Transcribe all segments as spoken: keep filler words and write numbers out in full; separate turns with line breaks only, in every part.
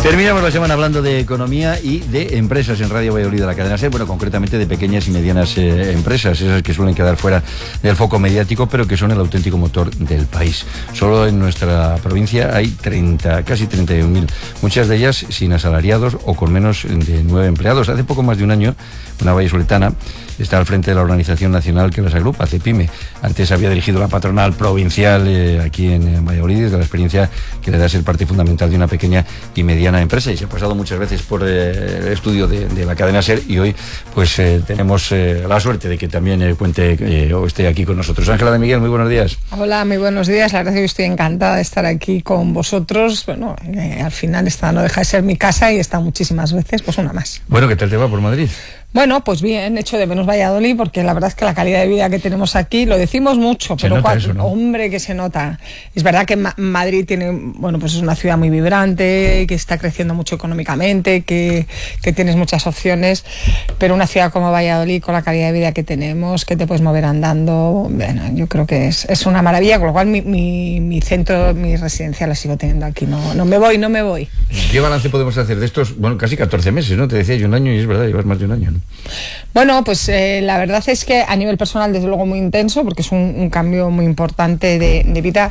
Terminamos la semana hablando de economía y de empresas en Radio Valladolid de la cadena SER, bueno, concretamente de pequeñas y medianas eh, empresas, esas que suelen quedar fuera del foco mediático, pero que son el auténtico motor del país. Solo en nuestra provincia hay treinta, casi treinta y un mil, muchas de ellas sin asalariados o con menos de nueve empleados. Hace poco más de un año, una vallisoletana está al frente de la organización nacional que las agrupa, CEPIME. Antes había dirigido la patronal provincial eh, aquí en, en Valladolid, desde la experiencia que le da ser parte fundamental de una pequeña y mediana empresa, y se ha pasado muchas veces por eh, el estudio de, de la cadena SER, y hoy pues eh, tenemos eh, la suerte de que también eh, cuente eh, o esté aquí con nosotros. Ángela de Miguel, muy buenos días.
Hola, muy buenos días. La verdad es que estoy encantada de estar aquí con vosotros. Bueno, eh, al final esta no deja de ser mi casa y he estado muchísimas veces, pues una más.
Bueno, ¿qué tal te va por Madrid?
Bueno, pues bien, echo de menos Valladolid, porque la verdad es que la calidad de vida que tenemos aquí, lo decimos mucho,
se
pero
nota
cuando,
eso, ¿no?
Hombre, que se nota. Es verdad que Ma- Madrid tiene, bueno, pues es una ciudad muy vibrante, que está creciendo mucho económicamente, que, que tienes muchas opciones, pero una ciudad como Valladolid, con la calidad de vida que tenemos, que te puedes mover andando, bueno, yo creo que es, es una maravilla, con lo cual mi, mi, mi centro, mi residencia la sigo teniendo aquí, no, no me voy, no me voy.
¿Qué balance podemos hacer de estos, bueno, casi catorce meses, ¿no? Te decía yo un año y es verdad, llevas más de un año, ¿no?
Bueno, pues eh, la verdad es que a nivel personal, desde luego, muy intenso, porque es un, un cambio muy importante de, de vida.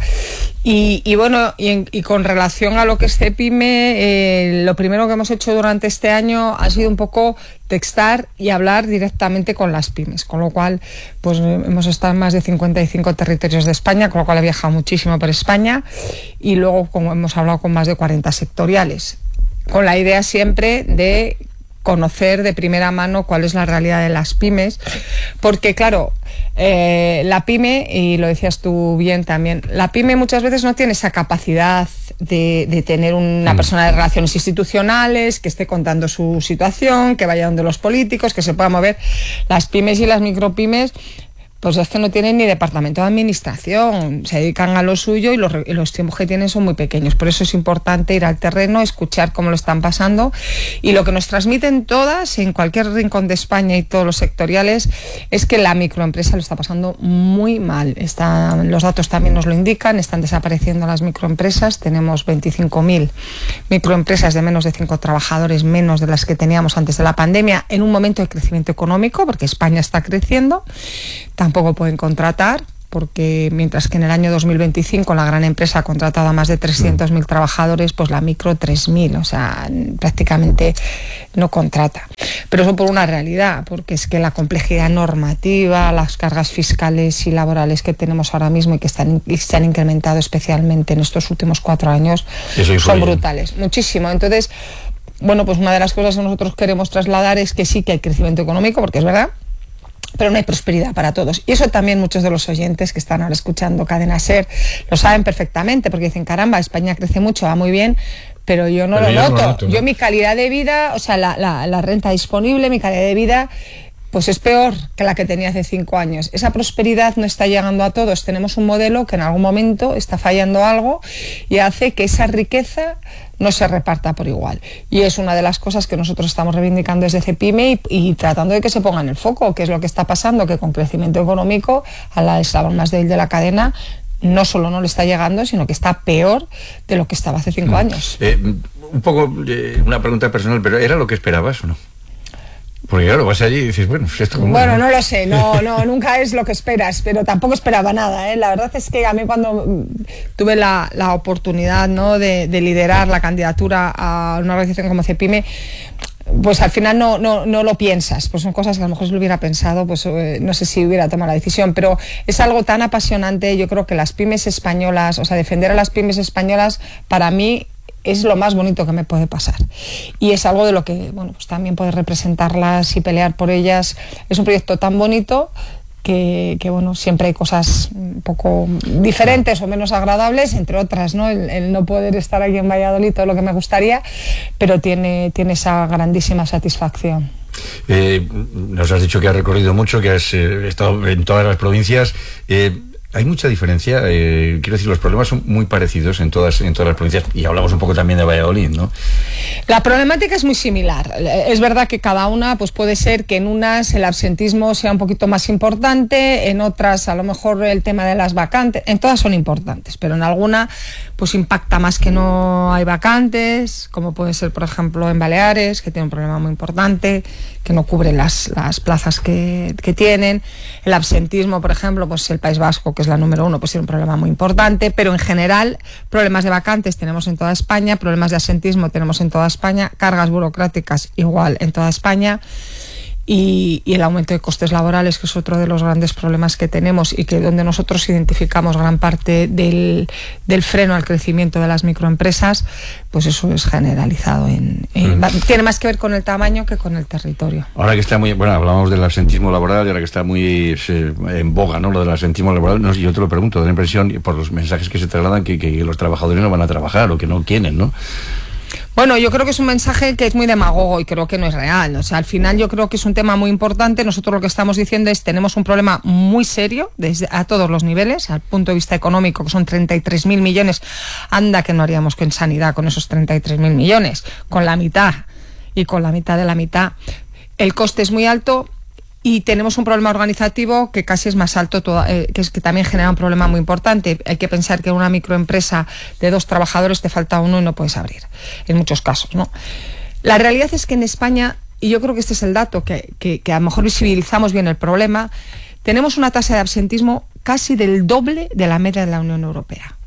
Y, y bueno, y, en, y con relación a lo que es CEPIME, eh, lo primero que hemos hecho durante este año ha sido un poco textar y hablar directamente con las pymes, con lo cual pues hemos estado en más de cincuenta y cinco territorios de España, con lo cual he viajado muchísimo por España, y luego como hemos hablado con más de cuarenta sectoriales, con la idea siempre de conocer de primera mano cuál es la realidad de las pymes, porque claro, eh, la pyme, y lo decías tú bien también, la pyme muchas veces no tiene esa capacidad de, de tener una mm. persona de relaciones institucionales que esté contando su situación, que vaya donde los políticos, que se pueda mover. Las pymes y las micropymes, pues es que no tienen ni departamento de administración, se dedican a lo suyo y los, y los tiempos que tienen son muy pequeños. Por eso es importante ir al terreno, escuchar cómo lo están pasando, y lo que nos transmiten todas, en cualquier rincón de España y todos los sectoriales, es que la microempresa lo está pasando muy mal. Están, los datos también nos lo indican, están desapareciendo las microempresas. Tenemos veinticinco mil microempresas de menos de cinco trabajadores, menos de las que teníamos antes de la pandemia, en un momento de crecimiento económico, porque España está creciendo. Tampoco pueden contratar, porque mientras que en el año dos mil veinticinco la gran empresa ha contratado a más de trescientos mil trabajadores, pues la micro tres mil, o sea, prácticamente no contrata. Pero eso por una realidad, porque es que la complejidad normativa, las cargas fiscales y laborales que tenemos ahora mismo y que están, y se han incrementado especialmente en estos últimos cuatro años, son brutales, muchísimo. Entonces, bueno, pues una de las cosas que nosotros queremos trasladar es que sí que hay crecimiento económico, porque es verdad, pero no hay prosperidad para todos. Y eso también muchos de los oyentes que están ahora escuchando Cadena SER lo saben perfectamente, porque dicen, caramba, España crece mucho, va muy bien, pero yo no, pero lo, yo noto. no lo noto. ¿no? Yo mi calidad de vida, o sea, la, la, la renta disponible, mi calidad de vida, pues es peor que la que tenía hace cinco años. Esa prosperidad no está llegando a todos. Tenemos un modelo que en algún momento está fallando algo y hace que esa riqueza no se reparta por igual. Y es una de las cosas que nosotros estamos reivindicando desde CEPIME y, y tratando de que se ponga en el foco, que es lo que está pasando, que con crecimiento económico a la eslabón más débil de la cadena no solo no le está llegando, sino que está peor de lo que estaba hace cinco años.
Eh, un poco, eh, una pregunta personal, pero ¿era lo que esperabas o no? Porque claro, vas allí y dices, bueno, esto como...
Bueno, no lo sé, no, no, nunca es lo que esperas, pero tampoco esperaba nada, ¿eh? La verdad es que a mí cuando tuve la, la oportunidad, ¿no?, de, de liderar la candidatura a una organización como CEPIME, pues al final no, no, no lo piensas, pues son cosas que a lo mejor si lo hubiera pensado, pues eh, no sé si hubiera tomado la decisión, pero es algo tan apasionante. Yo creo que las pymes españolas, o sea, defender a las pymes españolas, para mí es lo más bonito que me puede pasar, y es algo de lo que, bueno, pues también poder representarlas y pelear por ellas. Es un proyecto tan bonito que, que bueno, siempre hay cosas un poco diferentes o menos agradables, entre otras, ¿no? El, el no poder estar aquí en Valladolid, todo lo que me gustaría, pero tiene, tiene esa grandísima satisfacción.
Eh, nos has dicho que has recorrido mucho, que has eh, estado en todas las provincias. Eh, Hay mucha diferencia, eh, quiero decir, los problemas son muy parecidos en todas, en todas las provincias, y hablamos un poco también de Valladolid, ¿no?
La problemática es muy similar. Es verdad que cada una, pues puede ser que en unas el absentismo sea un poquito más importante, en otras a lo mejor el tema de las vacantes, en todas son importantes, pero en alguna pues impacta más que no hay vacantes, como puede ser por ejemplo en Baleares, que tiene un problema muy importante, que no cubre las, las plazas que, que tienen. El absentismo, por ejemplo, pues el País Vasco, que es la número uno, pues tiene un problema muy importante, pero en general problemas de vacantes tenemos en toda España, problemas de absentismo tenemos en toda España, cargas burocráticas igual en toda España. Y, y el aumento de costes laborales, que es otro de los grandes problemas que tenemos y que donde nosotros identificamos gran parte del, del freno al crecimiento de las microempresas, pues eso es generalizado. En, en, mm. Tiene más que ver con el tamaño que con el territorio.
Ahora que está muy, bueno, hablamos del absentismo laboral y ahora que está muy eh, en boga, ¿no?, lo del absentismo laboral, no, yo te lo pregunto, da la impresión, por los mensajes que se trasladan, que, que los trabajadores no van a trabajar o que no quieren, ¿no?
Bueno, yo creo que es un mensaje que es muy demagogo y creo que no es real. O sea, al final yo creo que es un tema muy importante. Nosotros lo que estamos diciendo es tenemos un problema muy serio desde a todos los niveles, al punto de vista económico, que son treinta y tres mil millones. Anda que no haríamos que en sanidad con esos treinta y tres mil millones, con la mitad y con la mitad de la mitad. El coste es muy alto. Y tenemos un problema organizativo que casi es más alto, toda, eh, que es que también genera un problema muy importante. Hay que pensar que en una microempresa de dos trabajadores te falta uno y no puedes abrir, en muchos casos, ¿no? La realidad es que en España, y yo creo que este es el dato, que, que, que a lo mejor visibilizamos bien el problema, tenemos una tasa de absentismo casi del doble de la media de la Unión Europea.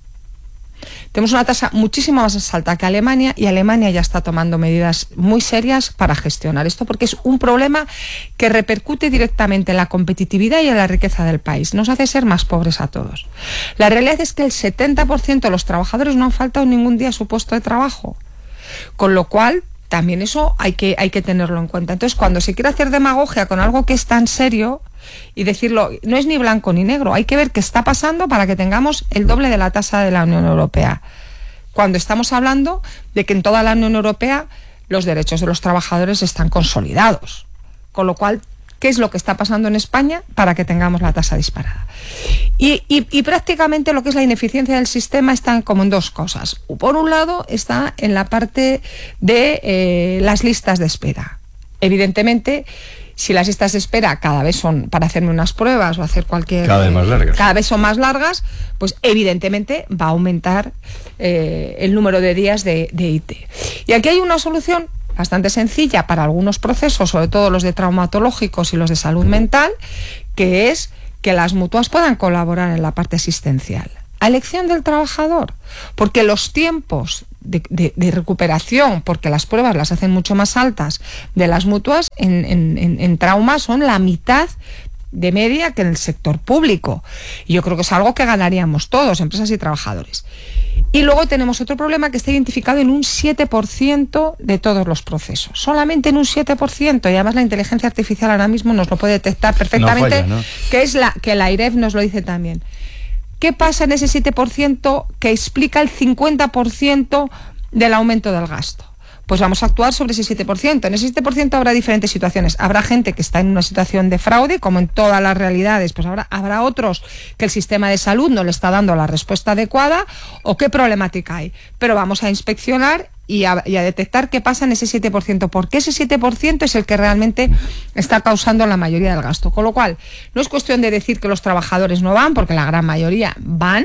Tenemos una tasa muchísimo más alta que Alemania y Alemania ya está tomando medidas muy serias para gestionar esto porque es un problema que repercute directamente en la competitividad y en la riqueza del país. Nos hace ser más pobres a todos. La realidad es que el setenta por ciento de los trabajadores no han faltado ningún día a su puesto de trabajo, con lo cual también eso hay que, hay que tenerlo en cuenta. Entonces, cuando se quiere hacer demagogia con algo que es tan serio y decirlo, no es ni blanco ni negro, hay que ver qué está pasando para que tengamos el doble de la tasa de la Unión Europea. Cuando estamos hablando de que en toda la Unión Europea los derechos de los trabajadores están consolidados. Con lo cual, ¿qué es lo que está pasando en España para que tengamos la tasa disparada? Y, y, y prácticamente lo que es la ineficiencia del sistema está como en dos cosas. Por un lado está en la parte de eh, las listas de espera. Evidentemente, si las listas de espera cada vez son para hacerme unas pruebas o hacer cualquier...
Cada vez más largas.
Cada vez son más largas, pues evidentemente va a aumentar eh, el número de días de, de I T. Y aquí hay una solución bastante sencilla para algunos procesos, sobre todo los de traumatológicos y los de salud mental, que es que las mutuas puedan colaborar en la parte asistencial. A elección del trabajador, porque los tiempos de, de, de recuperación, porque las pruebas las hacen mucho más altas de las mutuas, en, en, en, en trauma son la mitad de media que en el sector público. Y yo creo que es algo que ganaríamos todos, empresas y trabajadores. Y luego tenemos otro problema que está identificado en un siete por ciento de todos los procesos. Solamente en un siete por ciento, y además la inteligencia artificial ahora mismo nos lo puede detectar perfectamente, no falla, ¿no? Que es la que la AIREF nos lo dice también. ¿Qué pasa en ese siete por ciento que explica el cincuenta por ciento del aumento del gasto? Pues vamos a actuar sobre ese siete por ciento. En ese siete por ciento habrá diferentes situaciones. Habrá gente que está en una situación de fraude, como en todas las realidades, pues habrá, habrá otros que el sistema de salud no le está dando la respuesta adecuada o qué problemática hay. Pero vamos a inspeccionar y a, y a detectar qué pasa en ese siete por ciento, porque ese siete por ciento es el que realmente está causando la mayoría del gasto. Con lo cual, no es cuestión de decir que los trabajadores no van, porque la gran mayoría van,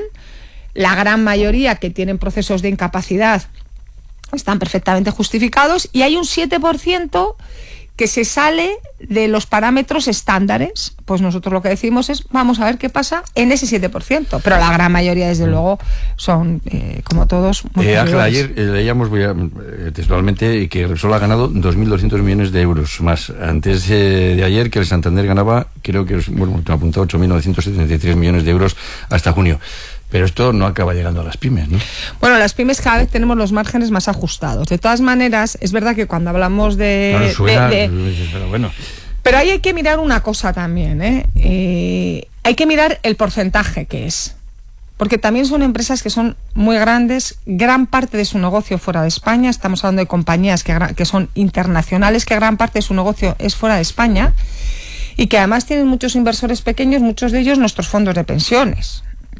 la gran mayoría que tienen procesos de incapacidad están perfectamente justificados y hay un siete por ciento que se sale de los parámetros estándares. Pues nosotros lo que decimos es vamos a ver qué pasa en ese siete por ciento, pero la gran mayoría desde luego son eh, como todos muy
eh, Ángela, ayer eh, leíamos voy a, eh, textualmente que Repsol ha ganado dos mil doscientos millones de euros más antes eh, de ayer, que el Santander ganaba, creo que bueno, te he apuntado ocho mil novecientos setenta y tres millones de euros hasta junio. Pero esto no acaba llegando a las pymes, ¿no?
Bueno, las pymes cada vez tenemos los márgenes más ajustados. De todas maneras, es verdad que cuando hablamos de...
No, no suena,
de, de
pero bueno.
Pero ahí hay que mirar una cosa también, ¿eh? Eh, hay que mirar el porcentaje que es. Porque también son empresas que son muy grandes, gran parte de su negocio fuera de España. Estamos hablando de compañías que, que son internacionales, que gran parte de su negocio es fuera de España y que además tienen muchos inversores pequeños, muchos de ellos nuestros fondos de pensiones.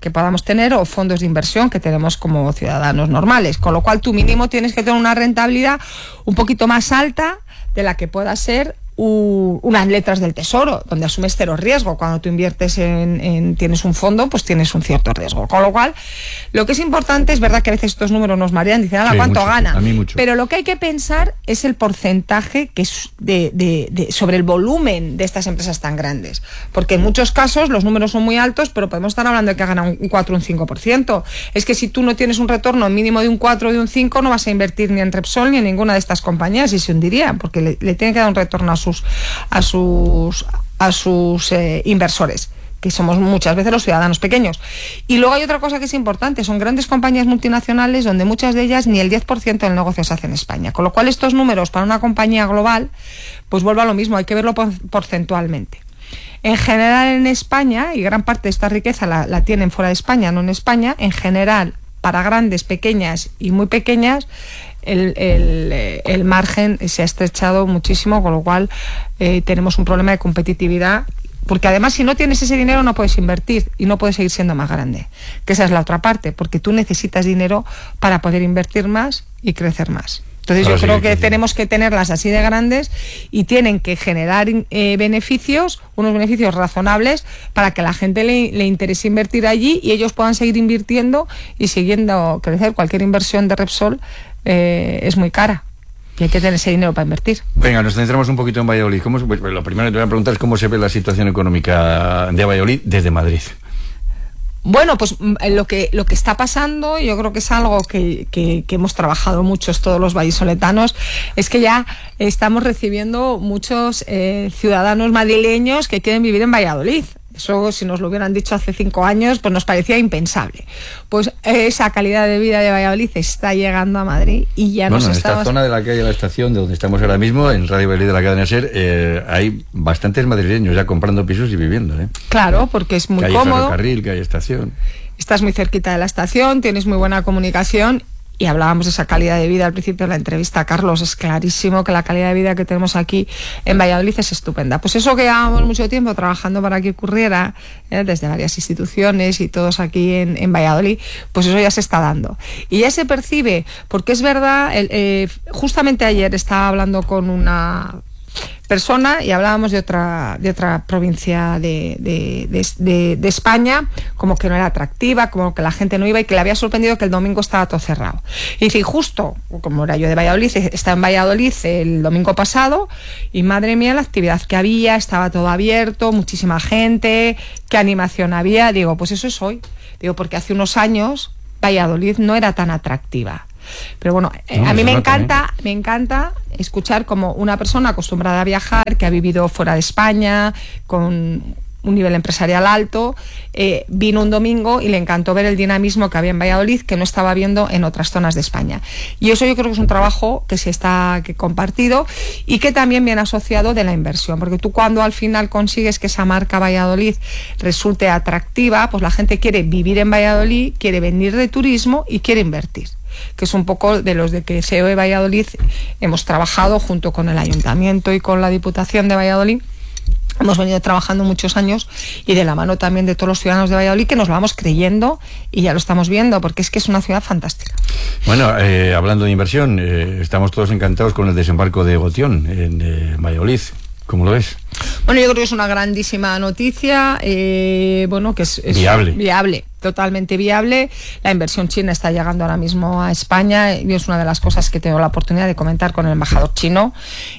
que podamos tener o fondos de inversión que tenemos como ciudadanos normales, con lo cual tú mínimo tienes que tener una rentabilidad un poquito más alta de la que pueda ser u, unas letras del Tesoro, donde asumes cero riesgo. Cuando tú inviertes en, en tienes un fondo, pues tienes un cierto riesgo. Con lo cual, lo que es importante, es verdad que a veces estos números nos marean, dicen, ¿a cuánto
mucho,
gana?
A mí mucho.
Pero lo que hay que pensar es el porcentaje que es de, de, de, sobre el volumen de estas empresas tan grandes. Porque en muchos casos los números son muy altos, pero podemos estar hablando de que ganan un cuatro o un cinco por ciento. Es que si tú no tienes un retorno mínimo de un cuatro o de un cinco, no vas a invertir ni en Repsol ni en ninguna de estas compañías y se hundirían, porque le, le tienen que dar un retorno a sus a sus a sus eh, inversores, que somos muchas veces los ciudadanos pequeños. Y luego hay otra cosa que es importante, son grandes compañías multinacionales donde muchas de ellas ni el diez por ciento del negocio se hace en España, con lo cual estos números para una compañía global, pues vuelvo a lo mismo, hay que verlo porcentualmente. En general en España, y gran parte de esta riqueza la, la tienen fuera de España, no en España, en general, para grandes, pequeñas y muy pequeñas, El, el, el margen se ha estrechado muchísimo, con lo cual eh, tenemos un problema de competitividad, porque además si no tienes ese dinero no puedes invertir y no puedes seguir siendo más grande, que esa es la otra parte, porque tú necesitas dinero para poder invertir más y crecer más. Entonces Ahora yo sí creo que, que tenemos que tenerlas así de grandes y tienen que generar eh, beneficios, unos beneficios razonables para que a la gente le, le interese invertir allí y ellos puedan seguir invirtiendo y siguiendo crecer. Cualquier inversión de Repsol eh, es muy cara y hay que tener ese dinero para invertir.
Venga, nos centramos un poquito en Valladolid. ¿Cómo, pues, lo primero que te voy a preguntar es cómo se ve la situación económica de Valladolid desde Madrid.
Bueno, pues lo que lo que está pasando, yo creo que es algo que, que, que hemos trabajado muchos todos los vallisoletanos, es que ya estamos recibiendo muchos eh, ciudadanos madrileños que quieren vivir en Valladolid. Eso, si nos lo hubieran dicho hace cinco años, pues nos parecía impensable. Pues esa calidad de vida de Valladolid está llegando a Madrid y ya
bueno,
nos
en
estamos...
esta zona de la calle La Estación, de donde estamos ahora mismo, en Radio Valladolid de la cadena SER, eh, hay bastantes madrileños ya comprando pisos y viviendo, ¿eh?
Claro, porque es muy
que hay
cómodo.
Ferrocarril, que hay estación.
Estás muy cerquita de la estación, tienes muy buena comunicación. Y hablábamos de esa calidad de vida al principio de la entrevista, Carlos. Es clarísimo que la calidad de vida que tenemos aquí en Valladolid es estupenda. Pues eso que llevábamos mucho tiempo trabajando para que ocurriera, eh, desde varias instituciones y todos aquí en, en Valladolid, pues eso ya se está dando. Y ya se percibe, porque es verdad, el, eh, justamente ayer estaba hablando con una persona y hablábamos de otra de otra provincia de, de, de, de, de España, como que no era atractiva, como que la gente no iba y que le había sorprendido que el domingo estaba todo cerrado. Y dice, y justo, como era yo de Valladolid, estaba en Valladolid el domingo pasado y madre mía la actividad que había, estaba todo abierto, muchísima gente, qué animación había. Digo, pues eso es hoy. Digo, porque hace unos años Valladolid no era tan atractiva. Pero bueno, eh, no, a mí me encanta, me encanta escuchar como una persona acostumbrada a viajar, que ha vivido fuera de España, con un nivel empresarial alto, eh, vino un domingo y le encantó ver el dinamismo que había en Valladolid, que no estaba viendo en otras zonas de España. Y eso yo creo que es un trabajo que se está que compartido y que también viene asociado de la inversión, porque tú cuando al final consigues que esa marca Valladolid resulte atractiva, pues la gente quiere vivir en Valladolid, quiere venir de turismo y quiere invertir, que es un poco de los de que C E O de Valladolid hemos trabajado junto con el Ayuntamiento y con la Diputación de Valladolid. Hemos venido trabajando muchos años y de la mano también de todos los ciudadanos de Valladolid, que nos lo vamos creyendo y ya lo estamos viendo, porque es que es una ciudad fantástica.
Bueno, eh, hablando de inversión, eh, estamos todos encantados con el desembarco de Gotion en eh, Valladolid. ¿Cómo lo ves?
Bueno, yo creo que es una grandísima noticia, eh, bueno, que es, es
viable.
viable, totalmente viable. La inversión china está llegando ahora mismo a España y es una de las cosas que tengo la oportunidad de comentar con el embajador chino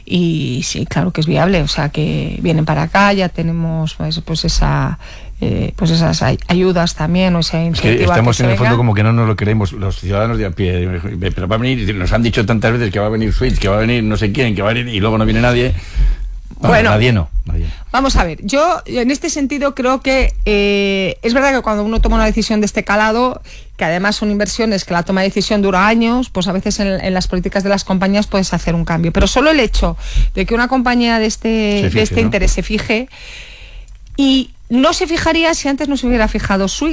y sí, claro que es viable, o sea que vienen para acá, ya tenemos pues, pues esa... Eh, pues esas ayudas también o esa iniciativa.
Es que estamos
que
en el
venga.
fondo como que no nos lo creemos los ciudadanos de a pie, pero va a venir, nos han dicho tantas veces que va a venir Switch, que va a venir no sé quién, que va a venir y luego no viene nadie. Bueno, bueno nadie no, nadie.
Vamos a ver, yo en este sentido creo que eh, es verdad que cuando uno toma una decisión de este calado, que además son inversiones que la toma de decisión dura años, pues a veces en, en las políticas de las compañías puedes hacer un cambio, pero solo el hecho de que una compañía de este, fije, de este ¿no? interés se fije, y no se fijaría si antes no se hubiera fijado Switch. O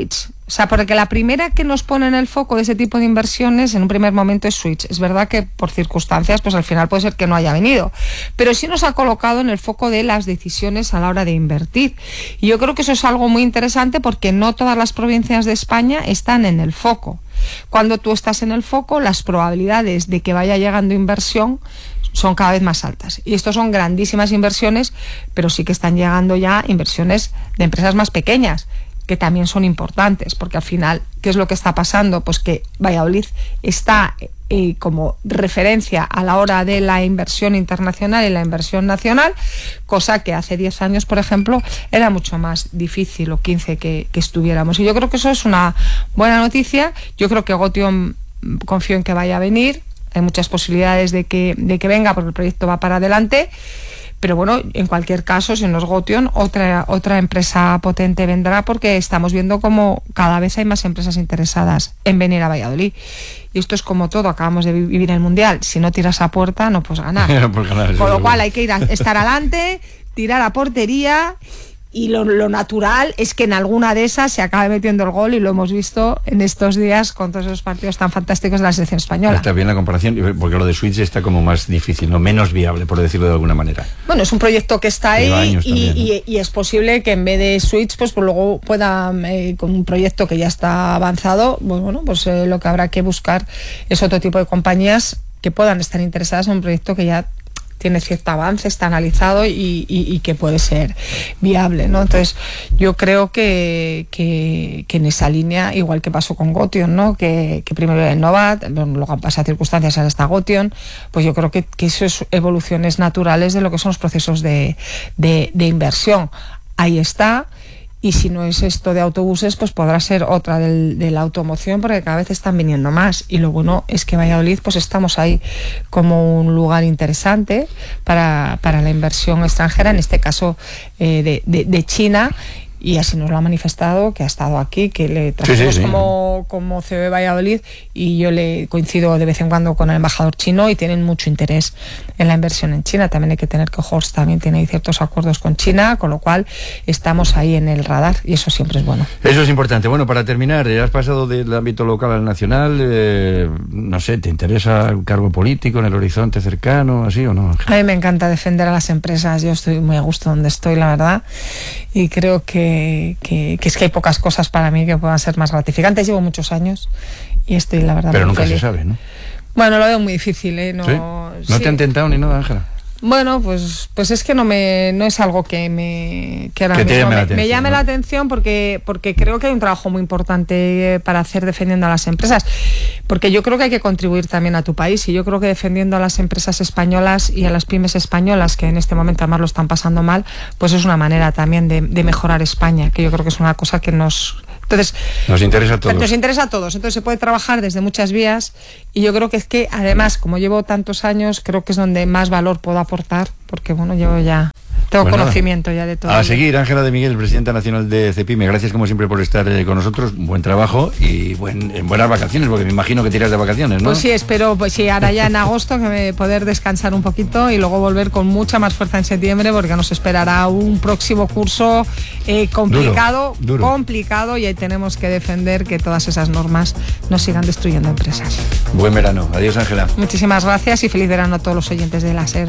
O sea, porque la primera que nos pone en el foco de ese tipo de inversiones en un primer momento es Switch. Es verdad que por circunstancias, pues al final puede ser que no haya venido, pero sí nos ha colocado en el foco de las decisiones a la hora de invertir. Y yo creo que eso es algo muy interesante porque no todas las provincias de España están en el foco. Cuando tú estás en el foco, las probabilidades de que vaya llegando inversión son cada vez más altas. Y estos son grandísimas inversiones, pero sí que están llegando ya inversiones de empresas más pequeñas, que también son importantes, porque al final, ¿qué es lo que está pasando? Pues que Valladolid está eh, como referencia a la hora de la inversión internacional y la inversión nacional, cosa que hace diez años, por ejemplo, era mucho más difícil, o quince, que, que estuviéramos. Y yo creo que eso es una buena noticia. Yo creo que Gotion, confío en que vaya a venir. Hay muchas posibilidades de que, de que venga, porque el proyecto va para adelante. Pero bueno, en cualquier caso, si no es Gotion, otra, otra empresa potente vendrá, porque estamos viendo como cada vez hay más empresas interesadas en venir a Valladolid. Y esto es como todo, acabamos de vivir el Mundial. Si no tiras a puerta, no puedes ganar. No puedes ganar. Con lo cual hay que ir a estar adelante, tirar a portería. Y lo, lo natural es que en alguna de esas se acabe metiendo el gol, y lo hemos visto en estos días con todos esos partidos tan fantásticos de la selección española.
Está bien la comparación, porque lo de Switch está como más difícil, no menos viable, por decirlo de alguna manera.
Bueno, es un proyecto que está ahí y, también, ¿no? y, y es posible que en vez de Switch, pues, pues luego pueda, eh, con un proyecto que ya está avanzado, pues bueno, pues eh, lo que habrá que buscar es otro tipo de compañías que puedan estar interesadas en un proyecto que ya tiene cierto avance, está analizado y, y, y que puede ser viable, ¿no? Entonces, yo creo que, que, que en esa línea, igual que pasó con Gotion, ¿no? Que, que primero era Innovat, luego han pasado circunstancias hasta Gotion, pues yo creo que, que eso es evoluciones naturales de lo que son los procesos de, de, de inversión. Ahí está. Y si no es esto de autobuses, pues podrá ser otra del, de la automoción, porque cada vez están viniendo más. Y lo bueno es que Valladolid, pues estamos ahí como un lugar interesante para, para la inversión extranjera, en este caso eh, de, de, de China. Y así nos lo ha manifestado, que ha estado aquí, que le trajimos sí, sí, sí. como, como C E O de Valladolid, y yo le coincido de vez en cuando con el embajador chino y tienen mucho interés en la inversión en China. También hay que tener que Horst también tiene ciertos acuerdos con China, con lo cual estamos ahí en el radar, y eso siempre es bueno.
Eso es importante. Bueno, para terminar, has pasado del ámbito local al nacional, eh, no sé, ¿te interesa un cargo político en el horizonte cercano, así o no?
A mí me encanta defender a las empresas, yo estoy muy a gusto donde estoy, la verdad, y creo que Que, que, que es que hay pocas cosas para mí que puedan ser más gratificantes. Llevo muchos años y estoy, la verdad,
pero
muy
nunca
feliz.
Se sabe, ¿no?
Bueno, lo veo muy difícil, ¿eh? No,
¿Sí? ¿No
sí.
te han tentado ni nada, Ángela?
Bueno, pues pues es que no me no es algo que me que ahora
que
mismo
llame
me,
la
me llame
¿no?
la atención, porque porque creo que hay un trabajo muy importante para hacer defendiendo a las empresas, porque yo creo que hay que contribuir también a tu país, y yo creo que defendiendo a las empresas españolas y a las pymes españolas, que en este momento además lo están pasando mal, pues es una manera también de, de mejorar España, que yo creo que es una cosa que nos Entonces,
nos interesa a todos.
Nos interesa a todos. Entonces se puede trabajar desde muchas vías, y yo creo que es que además, como llevo tantos años, creo que es donde más valor puedo aportar, porque bueno, yo ya tengo pues conocimiento nada. ya de todo.
A seguir, Ángela de Miguel, presidenta nacional de CEPIME. Gracias como siempre por estar eh, con nosotros. Buen trabajo y buen, en buenas vacaciones, porque me imagino que tiras de vacaciones, ¿no?
Pues sí, espero, pues sí, ahora ya en agosto que me poder descansar un poquito y luego volver con mucha más fuerza en septiembre, porque nos esperará un próximo curso eh, complicado, duro, duro. complicado, y ahí tenemos que defender que todas esas normas no sigan destruyendo empresas.
Buen verano. Adiós, Ángela.
Muchísimas gracias y feliz verano a todos los oyentes de la SER.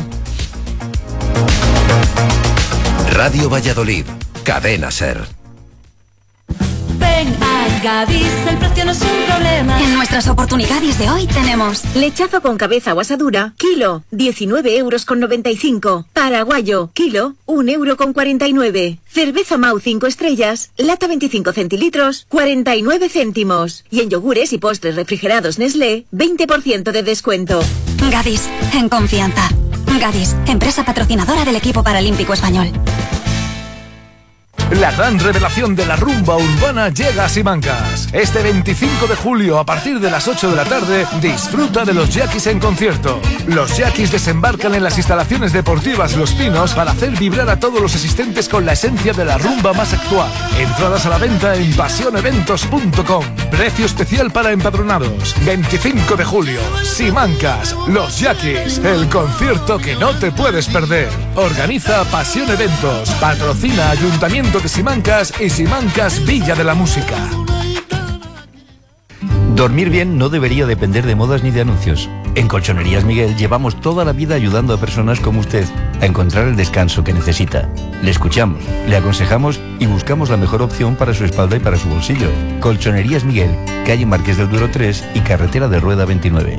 Radio Valladolid, Cadena SER.
Ven a Gadis, el precio no es un problema.
En nuestras oportunidades de hoy tenemos
lechazo con cabeza o asadura, kilo, diecinueve euros con noventa y cinco. Paraguayo, kilo, un euro con cuarenta y nueve. Cerveza Mau cinco estrellas, lata veinticinco centilitros, cuarenta y nueve céntimos. Y en yogures y postres refrigerados Nestlé, veinte por ciento de descuento.
Gadis, en confianza. Gadis, empresa patrocinadora del equipo paralímpico español.
La gran revelación de la rumba urbana llega a Simancas. Este veinticinco de julio, a partir de las ocho de la tarde, disfruta de los Yaquis en concierto. Los Yaquis desembarcan en las instalaciones deportivas Los Pinos para hacer vibrar a todos los asistentes con la esencia de la rumba más actual. Entradas a la venta en pasión eventos punto com. Precio especial para empadronados. veinticinco de julio, Simancas, Los Yaquis, el concierto que no te puedes perder. Organiza Pasión Eventos. Patrocina Ayuntamiento de Simancas y Simancas Villa de la Música.
Dormir bien no debería depender de modas ni de anuncios. En Colchonerías Miguel llevamos toda la vida ayudando a personas como usted a encontrar el descanso que necesita. Le escuchamos, le aconsejamos y buscamos la mejor opción para su espalda y para su bolsillo. Colchonerías Miguel, calle Marqués del Duero tres y carretera de Rueda veintinueve.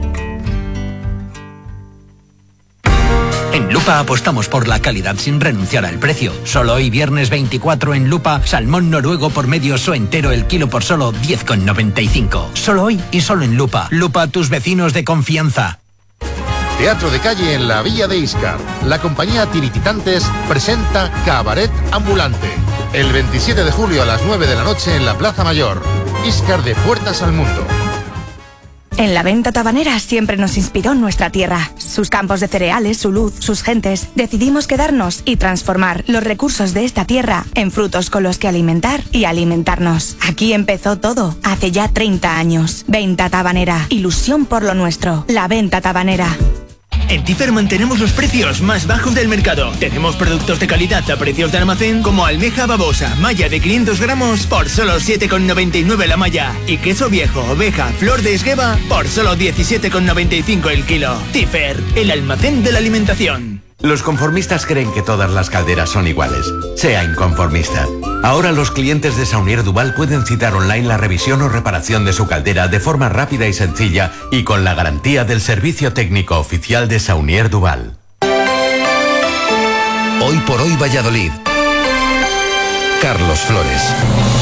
En Lupa apostamos por la calidad sin renunciar al precio. Solo hoy viernes veinticuatro en Lupa, salmón noruego por medio o entero el kilo por solo diez con noventa y cinco. Solo hoy y solo en Lupa. Lupa, tus vecinos de confianza.
Teatro de calle en la Villa de Íscar. La compañía Tirititantes presenta Cabaret Ambulante. El veintisiete de julio a las nueve de la noche en la Plaza Mayor. Íscar de puertas al mundo.
En la venta tabanera siempre nos inspiró nuestra tierra, sus campos de cereales, su luz, sus gentes. Decidimos quedarnos y transformar los recursos de esta tierra en frutos con los que alimentar y alimentarnos. Aquí empezó todo, hace ya treinta años. Venta tabanera, ilusión por lo nuestro. La venta tabanera.
En Tifer mantenemos los precios más bajos del mercado. Tenemos productos de calidad a precios de almacén como almeja babosa, malla de quinientos gramos por solo siete con noventa y nueve la malla. Y queso viejo, oveja, flor de esgueva por solo diecisiete con noventa y cinco el kilo. Tifer, el almacén de la alimentación.
Los conformistas creen que todas las calderas son iguales. Sea inconformista. Ahora los clientes de Saunier Duval pueden citar online la revisión o reparación de su caldera de forma rápida y sencilla y con la garantía del servicio técnico oficial de Saunier Duval.
Hoy por hoy Valladolid. Carlos Flores.